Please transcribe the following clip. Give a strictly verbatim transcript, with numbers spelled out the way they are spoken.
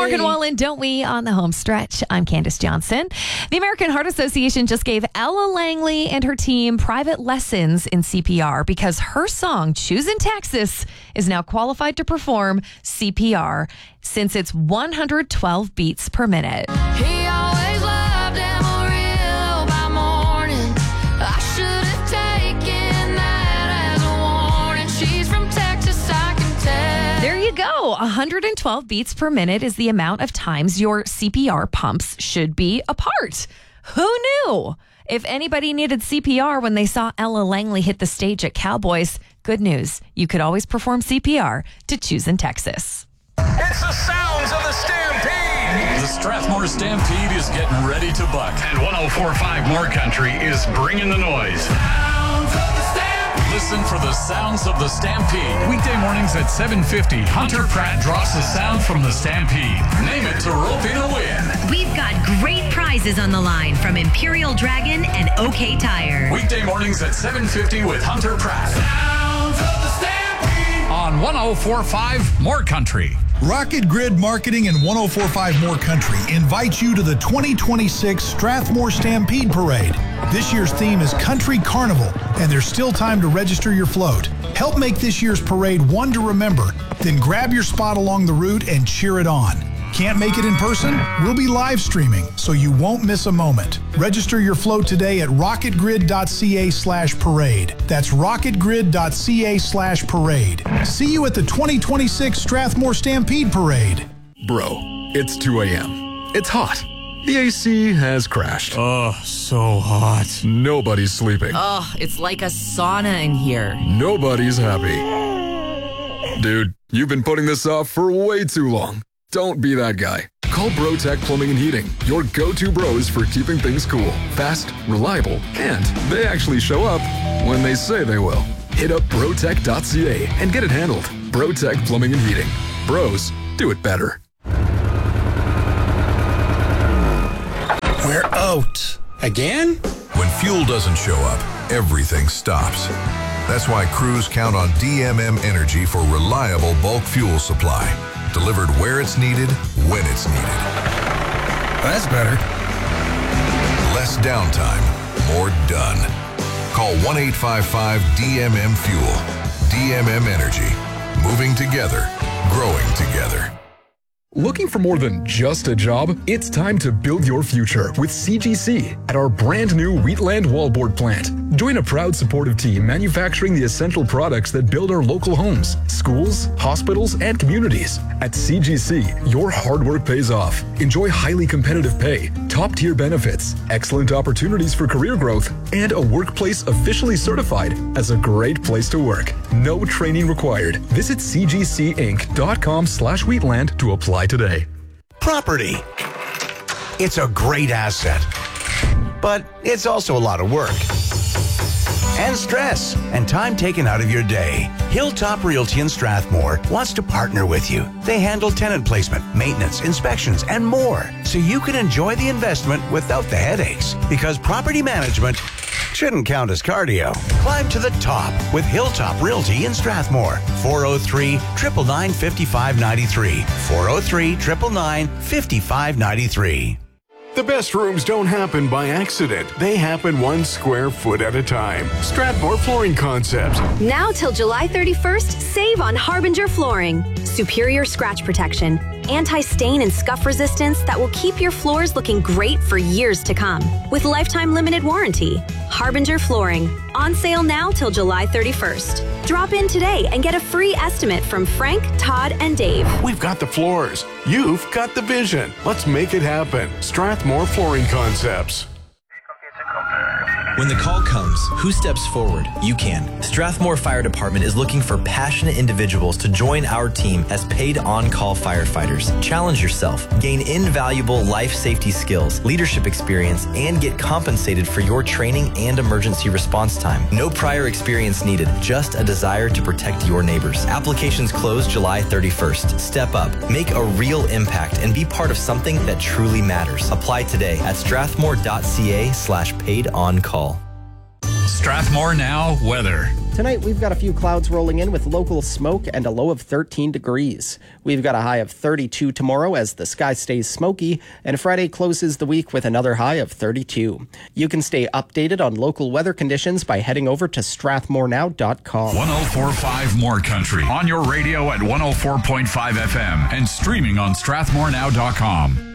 Morgan Wallen, Don't We, on the home stretch. I'm Candace Johnson. The American Heart Association just gave Ella Langley and her team private lessons in C P R because her song, Choosing Texas, is now qualified to perform C P R since it's one hundred twelve beats per minute. He always loved Amarillo by morning. I should have taken that as a warning. She's from Texas, I can tell. There you go. one hundred twelve beats per minute is the amount of times your C P R pumps should be apart. Who knew? If anybody needed C P R when they saw Ella Langley hit the stage at Cowboys, good news. You could always perform C P R to Choosing Texas. It's the sounds of the Stampede. The Strathmore Stampede is getting ready to buck. And one oh four point five More Country is bringing the noise. Sounds of the Stampede. Listen for the sounds of the Stampede. Weekday mornings at seven fifty, Hunter Pratt drops the sound from the Stampede. Name it to rope in a win. We've got great prizes on the line from Imperial Dragon and OK Tire. Weekday mornings at seven fifty with Hunter Pratt. Sounds of the Stampede. On one oh four point five More Country. Rocket Grid Marketing and one oh four point five More Country invite you to the twenty twenty-six Strathmore Stampede Parade. This year's theme is Country Carnival, and there's still time to register your float. Help make this year's parade one to remember, then grab your spot along the route and cheer it on. Can't make it in person? We'll be live streaming, so you won't miss a moment. Register your float today at rocketgrid.ca slash parade. That's rocketgrid.ca slash parade. See you at the twenty twenty-six Strathmore Stampede Parade. Bro, it's two a.m. It's hot. The A C has crashed. Oh, so hot. Nobody's sleeping. Ugh, it's like a sauna in here. Nobody's happy. Dude, you've been putting this off for way too long. Don't be that guy. Call BroTech Plumbing and Heating, your go-to bros for keeping things cool, fast, reliable, and they actually show up when they say they will. Hit up brotech dot c a and get it handled. BroTech Plumbing and Heating. Bros, do it better. We're out. Again? When fuel doesn't show up, everything stops. That's why crews count on D M M Energy for reliable bulk fuel supply. Delivered where it's needed, when it's needed. That's better. Less downtime, more done. Call one eight five five D M M Fuel. D M M Energy. Moving together, growing together. Looking for more than just a job? It's time to build your future with C G C at our brand new Wheatland Wallboard plant. Join a proud supportive team manufacturing the essential products that build our local homes, schools, hospitals, and communities. At C G C, your hard work pays off. Enjoy highly competitive pay, top-tier benefits, excellent opportunities for career growth, and a workplace officially certified as a great place to work. No training required. Visit c g c inc dot com slash wheatland to apply today. Property. It's a great asset, but it's also a lot of work. And stress, and time taken out of your day. Hilltop Realty in Strathmore wants to partner with you. They handle tenant placement, maintenance, inspections, and more, so you can enjoy the investment without the headaches. Because property management shouldn't count as cardio. Climb to the top with Hilltop Realty in Strathmore. four oh three, nine nine nine, five five nine three. four oh three, nine nine nine, five five nine three. The best rooms don't happen by accident. They happen one square foot at a time. Strathmore Flooring Concepts. Now till July thirty-first, save on Harbinger Flooring. Superior scratch protection, anti-stain and scuff resistance that will keep your floors looking great for years to come. With lifetime limited warranty. Harbinger Flooring. On sale now till July thirty-first. Drop in today and get a free estimate from Frank, Todd, and Dave. We've got the floors. You've got the vision. Let's make it happen. Strathmore Flooring Concepts. When the call comes, who steps forward? You can. Strathmore Fire Department is looking for passionate individuals to join our team as paid on-call firefighters. Challenge yourself, gain invaluable life safety skills, leadership experience, and get compensated for your training and emergency response time. No prior experience needed, just a desire to protect your neighbors. Applications close July thirty-first. Step up, make a real impact, and be part of something that truly matters. Apply today at strathmore dot c a slash paid on call. Strathmore Now weather. Tonight, we've got a few clouds rolling in with local smoke and a low of thirteen degrees. We've got a high of thirty-two tomorrow as the sky stays smoky, and Friday closes the week with another high of thirty-two. You can stay updated on local weather conditions by heading over to strathmore now dot com. one oh four point five More Country on your radio at one oh four point five F M and streaming on strathmore now dot com.